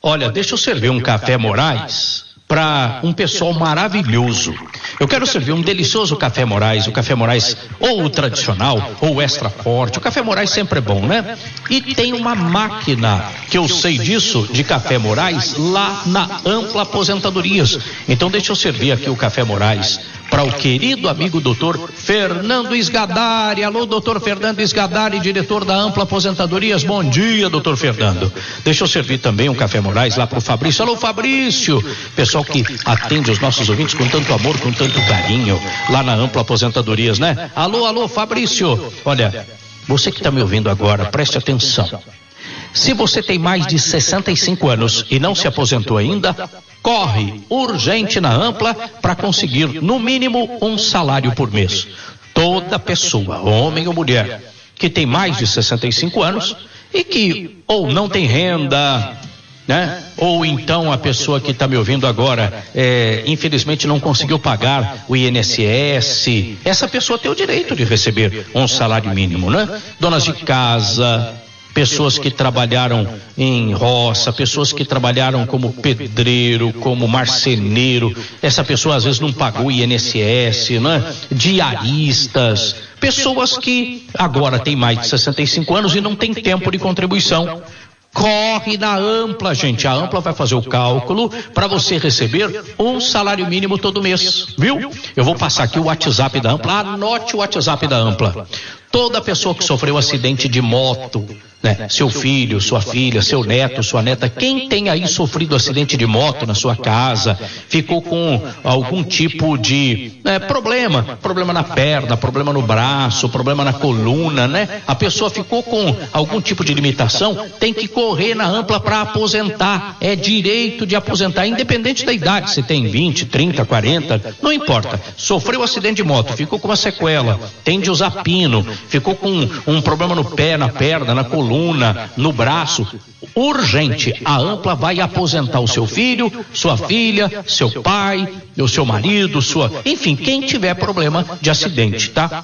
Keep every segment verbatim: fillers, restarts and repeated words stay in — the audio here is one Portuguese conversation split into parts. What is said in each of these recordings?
Olha, deixa eu servir um café Morais para um pessoal maravilhoso. Eu quero servir um delicioso café Morais, o café Morais ou o tradicional ou o extra forte. O café Morais sempre é bom, né? E tem uma máquina, que eu sei disso, de café Morais lá na Ampla Aposentadorias. Então deixa eu servir aqui o café Morais para o querido amigo doutor Fernando Esgadari. Alô, doutor Fernando Esgadari, diretor da Ampla Aposentadorias. Bom dia, doutor Fernando. Deixa eu servir também um café Morais lá para o Fabrício. Alô, Fabrício, pessoal que atende os nossos ouvintes com tanto amor, com tanto carinho, lá na Ampla Aposentadorias, né? Alô, alô, Fabrício. Olha, você que está me ouvindo agora, preste atenção. Se você tem mais de sessenta e cinco anos e não se aposentou ainda, corre urgente na Ampla para conseguir no mínimo um salário por mês. Toda pessoa, homem ou mulher, que tem mais de sessenta e cinco anos e que ou não tem renda, né? Ou então a pessoa que está me ouvindo agora, é, infelizmente não conseguiu pagar o I N S S, essa pessoa tem o direito de receber um salário mínimo, né? Donas de casa, pessoas que trabalharam em roça, pessoas que trabalharam como pedreiro, como marceneiro, essa pessoa às vezes não pagou o I N S S, né? Diaristas, pessoas que agora têm mais de sessenta e cinco anos e não tem tempo de contribuição. Corre na Ampla, gente. A Ampla vai fazer o cálculo para você receber um salário mínimo todo mês, viu? Eu vou passar aqui o WhatsApp da Ampla. Anote o WhatsApp da Ampla. Toda pessoa que sofreu acidente de moto, né? Seu filho, sua filha, seu neto, sua neta, quem tem aí sofrido acidente de moto na sua casa, ficou com algum tipo de né, problema, problema na perna, problema no braço, problema na coluna, né? A pessoa ficou com algum tipo de limitação, tem que correr na Ampla para aposentar. É direito de aposentar, independente da idade, se tem vinte, trinta, quarenta, não importa. Sofreu acidente de moto, ficou com uma sequela, tem de usar pino, ficou com um problema no pé, na perna, na coluna, no braço, urgente, a Ampla vai aposentar o seu filho, sua filha, seu pai, o seu marido, sua, enfim, quem tiver problema de acidente, tá?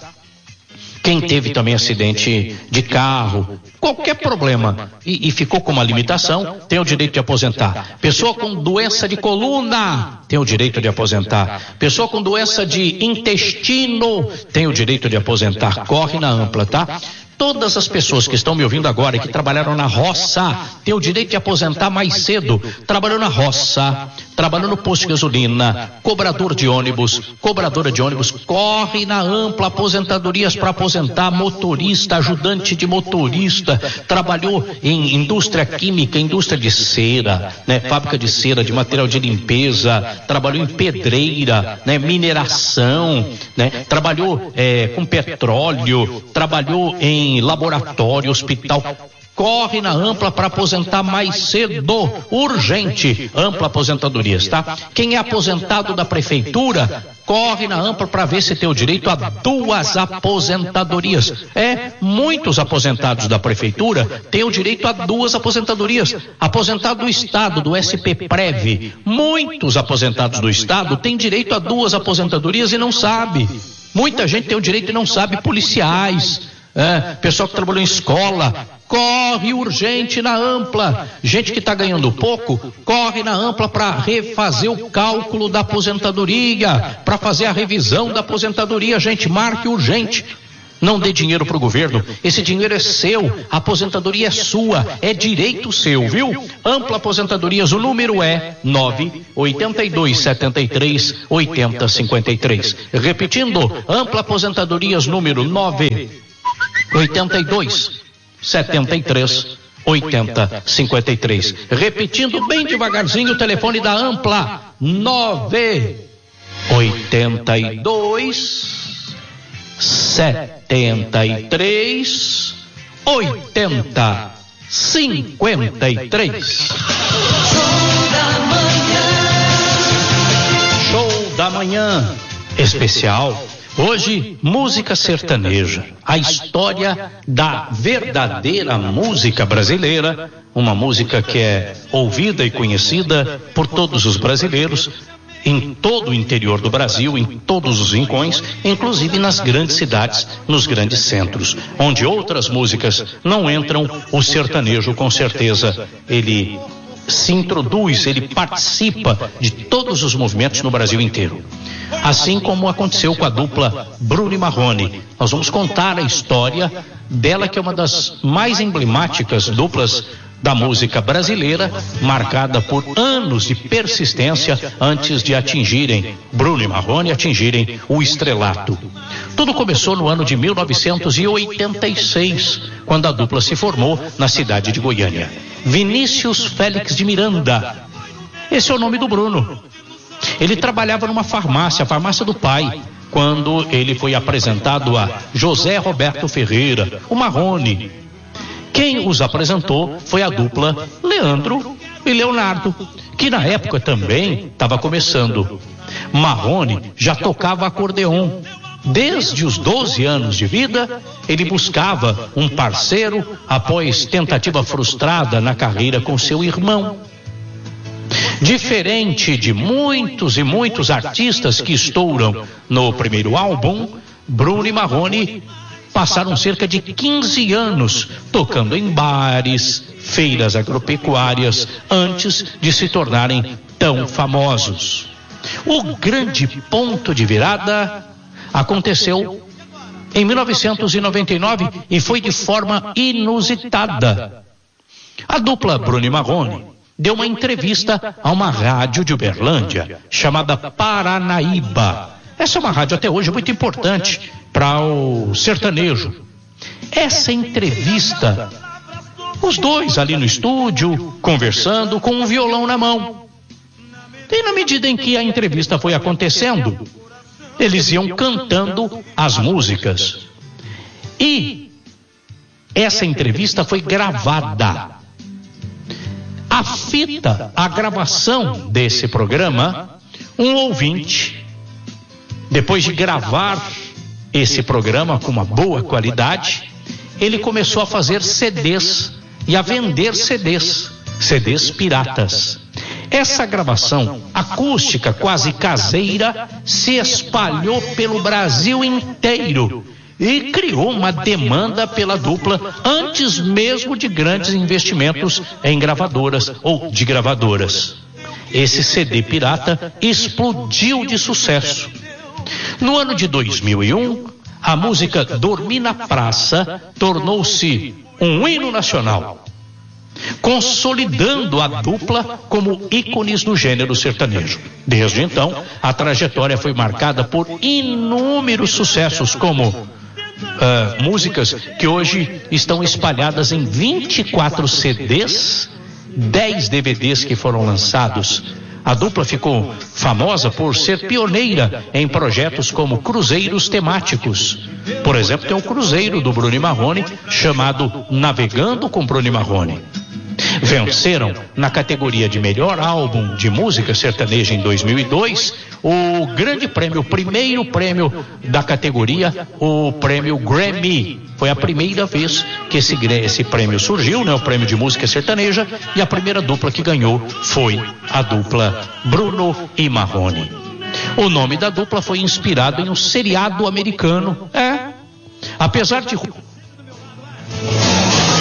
Quem teve também acidente de carro, qualquer problema e, e ficou com uma limitação, tem o direito de aposentar. Pessoa com doença de coluna tem o direito de aposentar. Pessoa com doença de intestino tem o direito de aposentar. Corre na Ampla, tá? Todas as pessoas que estão me ouvindo agora e que trabalharam na roça têm o direito de aposentar mais cedo. Trabalhou na roça, trabalhou no posto de gasolina, cobrador de ônibus, cobradora de ônibus, corre na Ampla Aposentadorias para aposentar, motorista, ajudante de motorista, trabalhou em indústria química, indústria de cera, né, fábrica de cera, de material de limpeza, trabalhou em pedreira, né, mineração, né, trabalhou é, com petróleo, trabalhou em laboratório, hospital. Corre na Ampla para aposentar mais cedo, urgente, Ampla Aposentadorias, tá? Quem é aposentado da prefeitura, corre na Ampla para ver se tem o direito a duas aposentadorias. É, muitos aposentados da prefeitura têm o direito a duas aposentadorias. Aposentado do Estado, do S P Prev, muitos aposentados do Estado têm direito a duas aposentadorias e não sabe. Muita gente tem o direito e não sabe, policiais, é, pessoal que trabalhou em escola, corre urgente na Ampla. Gente que está ganhando pouco, corre na Ampla para refazer o cálculo da aposentadoria, para fazer a revisão da aposentadoria. Gente, marque urgente. Não dê dinheiro para o governo, esse dinheiro é seu, a aposentadoria é sua, é direito seu, viu? Ampla Aposentadorias, o número é nove oito dois sete três oito zero cinco três. Repetindo, Ampla Aposentadorias, número nove oito dois sete três oito zero cinco três. Repetindo bem devagarzinho o telefone da Ampla, nove oito dois setenta e três, oitenta, cinquenta e três. Show da manhã especial. Hoje, música sertaneja, a história da verdadeira música brasileira, uma música que é ouvida e conhecida por todos os brasileiros, em todo o interior do Brasil, em todos os rincões, inclusive nas grandes cidades, nos grandes centros, onde outras músicas não entram, o sertanejo com certeza ele se introduz, ele participa de todos os movimentos no Brasil inteiro. Assim como aconteceu com a dupla Bruno e Marrone. Nós vamos contar a história dela, que é uma das mais emblemáticas duplas da música brasileira, marcada por anos de persistência antes de atingirem, Bruno e Marrone atingirem o estrelato. Tudo começou no ano de mil novecentos e oitenta e seis, quando a dupla se formou na cidade de Goiânia. Vinícius Félix de Miranda, esse é o nome do Bruno. Ele trabalhava numa farmácia, a farmácia do pai, quando ele foi apresentado a José Roberto Ferreira, o Marrone. Quem os apresentou foi a dupla Leandro e Leonardo, que na época também estava começando. Marrone já tocava acordeon. Desde os doze anos de vida, ele buscava um parceiro após tentativa frustrada na carreira com seu irmão. Diferente de muitos e muitos artistas que estouram no primeiro álbum, Bruno e Marrone passaram cerca de quinze anos tocando em bares, feiras agropecuárias, antes de se tornarem tão famosos. O grande ponto de virada aconteceu em mil novecentos e noventa e nove e foi de forma inusitada. A dupla Bruno e Marrone deu uma entrevista a uma rádio de Uberlândia chamada Paranaíba. Essa é uma rádio até hoje muito importante para o sertanejo. Essa entrevista, os dois ali no estúdio, conversando com um violão na mão. E na medida em que a entrevista foi acontecendo, eles iam cantando as músicas. E essa entrevista foi gravada. A fita, a gravação desse programa, um ouvinte, depois de gravar esse programa com uma boa qualidade, ele começou a fazer C Ds e a vender C Ds, C Ds piratas. Essa gravação acústica quase caseira se espalhou pelo Brasil inteiro e criou uma demanda pela dupla antes mesmo de grandes investimentos em gravadoras ou de gravadoras. Esse C D pirata explodiu de sucesso. No ano de dois mil e um, a música Dormi na Praça tornou-se um hino nacional, consolidando a dupla como ícones do gênero sertanejo. Desde então, a trajetória foi marcada por inúmeros sucessos, como uh, músicas que hoje estão espalhadas em vinte e quatro C Ds, dez D V Ds que foram lançados. A dupla ficou famosa por ser pioneira em projetos como cruzeiros temáticos. Por exemplo, tem um cruzeiro do Bruno e Marrone chamado Navegando com Bruno e Marrone. Venceram na categoria de melhor álbum de música sertaneja em dois mil e dois o grande prêmio, o primeiro prêmio da categoria, o prêmio Grammy. Foi a primeira vez que esse, esse prêmio surgiu, né? O prêmio de música sertaneja, e a primeira dupla que ganhou foi a dupla Bruno e Marrone. O nome da dupla foi inspirado em um seriado americano. É, apesar de